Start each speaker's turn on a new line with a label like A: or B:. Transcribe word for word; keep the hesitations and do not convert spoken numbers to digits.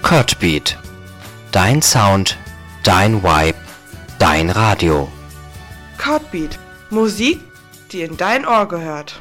A: Codbeat. Dein Sound, dein Vibe, dein Radio.
B: Codbeat. Musik, die in dein Ohr gehört.